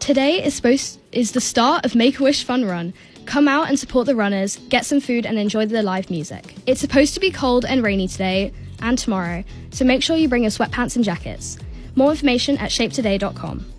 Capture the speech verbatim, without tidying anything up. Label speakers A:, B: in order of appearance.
A: Today is supposed is the start of Make-A-Wish Fun Run. Come out and support the runners, get some food and enjoy the live music. It's supposed to be cold and rainy today and tomorrow, so make sure you bring your sweatpants and jackets. More information at shape today dot com.